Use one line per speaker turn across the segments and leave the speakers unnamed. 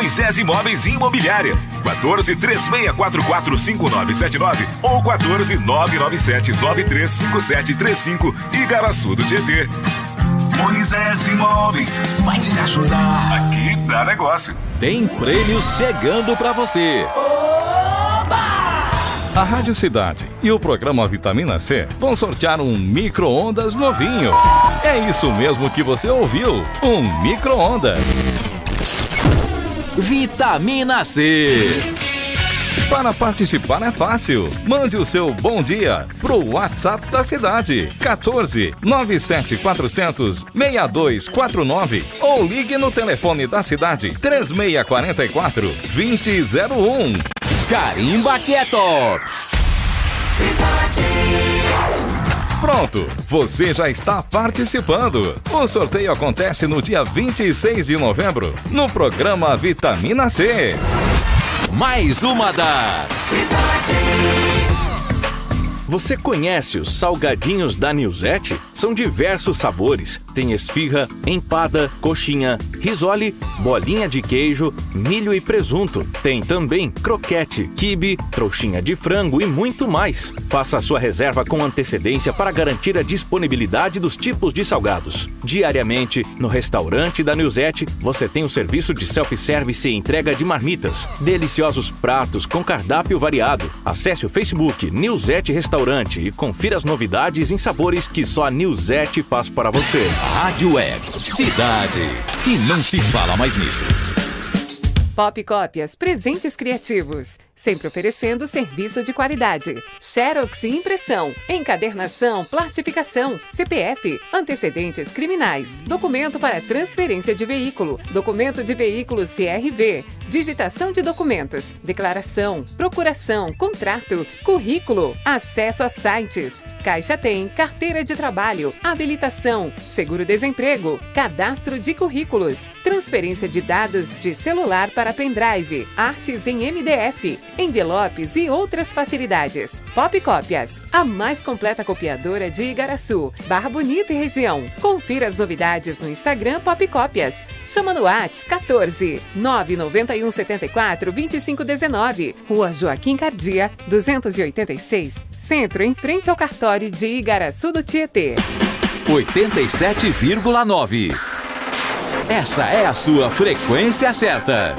Moisés Imóveis e Imobiliária. 14-3644-5979 ou 14-997-935735, Igaraçu do Tietê. Moisés Imóveis vai te ajudar. Aqui dá negócio.
Tem prêmios chegando pra você. A Rádio Cidade e o programa Vitamina C vão sortear um micro-ondas novinho. É isso mesmo que você ouviu, um micro-ondas. Vitamina C. Para participar é fácil. Mande o seu bom dia pro WhatsApp da cidade 14 97400 6249 ou ligue no telefone da cidade 3644 2001. Carimba Quieto. Pronto, você já está participando. O sorteio acontece no dia 26 de novembro, no programa Vitamina C. Mais uma da Você conhece os salgadinhos da Nilzete? São diversos sabores. Tem esfirra, empada, coxinha, risole, bolinha de queijo, milho e presunto. Tem também croquete, quibe, trouxinha de frango e muito mais. Faça a sua reserva com antecedência para garantir a disponibilidade dos tipos de salgados. Diariamente, no restaurante da Nilzete, você tem o serviço de self-service e entrega de marmitas. Deliciosos pratos com cardápio variado. Acesse o Facebook Nilzete Restaurante e confira as novidades em sabores que só a Nilzete faz para você. Rádio Web Cidade. E não se fala mais nisso.
Pop Cópias, presentes criativos. Sempre oferecendo serviço de qualidade. Xerox e impressão, encadernação, plastificação, CPF, antecedentes criminais, documento para transferência de veículo, documento de veículo CRV, digitação de documentos, declaração, procuração, contrato, currículo, acesso a sites, Caixa Tem, carteira de trabalho, habilitação, seguro-desemprego, cadastro de currículos, transferência de dados de celular para pendrive, artes em MDF, envelopes e outras facilidades. Pop Cópias, a mais completa copiadora de Igaraçu, Barra Bonita e região. Confira as novidades no Instagram Pop Cópias. Chama no WhatsApp 14 991 74 2519, Rua Joaquim Cardia, 286, Centro, em frente ao cartório de Igaraçu do Tietê.
87,9. Essa é a sua frequência certa.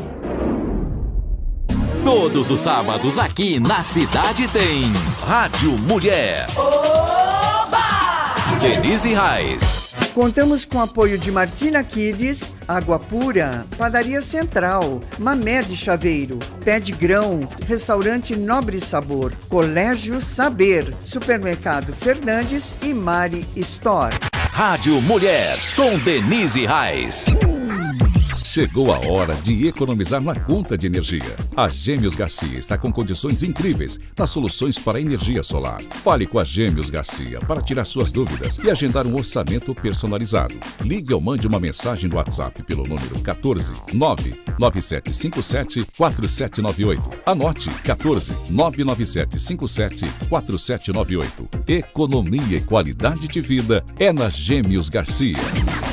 Todos os sábados aqui na cidade tem Rádio Mulher. Oba! Denise Reis.
Contamos com o apoio de Martina Kids, Água Pura, Padaria Central, Mamé de Chaveiro, Pé de Grão, Restaurante Nobre Sabor, Colégio Saber, Supermercado Fernandes e Mari Store.
Rádio Mulher, com Denise Reis. Chegou a hora de economizar na conta de energia. A Gêmeos Garcia está com condições incríveis nas soluções para energia solar. Fale com a Gêmeos Garcia para tirar suas dúvidas e agendar um orçamento personalizado. Ligue ou mande uma mensagem no WhatsApp pelo número 14 99757 4798. Anote 14 99757 4798. Economia e qualidade de vida é na Gêmeos Garcia.